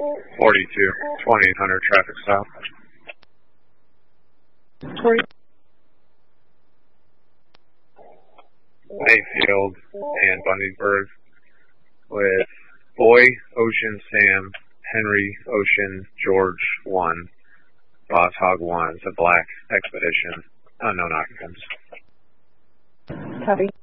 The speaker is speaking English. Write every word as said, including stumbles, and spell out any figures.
forty-two, twenty-eight hundred traffic stop. Mayfield and Bundaberg with Boy, Ocean, Sam, Henry, Ocean, George, one, Boss Hog, one. It's a black Expedition, unknown occupants. Copy.